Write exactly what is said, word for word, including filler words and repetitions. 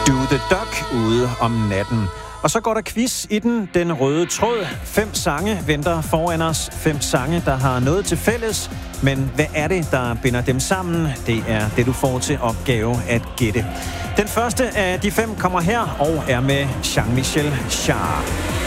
Do the Duck ude om natten. Og så går der quiz i den, den røde tråd. Fem sange venter foran os. Fem sange, der har noget til fælles. Men hvad er det, der binder dem sammen? Det er det, du får til opgave at gætte. Den første af de fem kommer her og er med Jean-Michel Jarre.